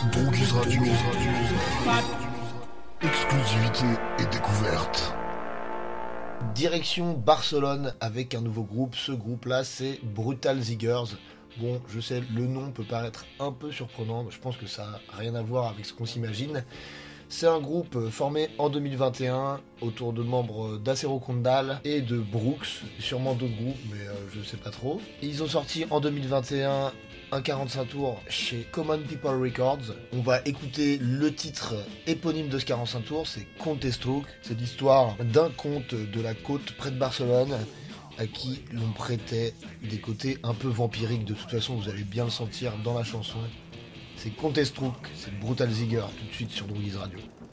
Droguis Radio. Exclusivité et découverte. Direction Barcelone avec un nouveau groupe. Ce groupe-là, c'est Brutal Ziggers. Bon, je sais, le nom peut paraître un peu surprenant, mais je pense que ça n'a rien à voir avec ce qu'on s'imagine. C'est un groupe formé en 2021 autour de membres d'Acero Condal et de Brooks, sûrement d'autres groupes, mais je sais pas trop. Ils ont sorti en 2021 un 45 tours chez Common People Records. On va écouter le titre éponyme de ce 45 tours, c'est Contestrook. C'est l'histoire d'un comte de la côte près de Barcelone à qui l'on prêtait des côtés un peu vampiriques. De toute façon, vous allez bien le sentir dans la chanson. C'est Contestrook, c'est Brutal Ziggers, tout de suite sur Droguis Radio.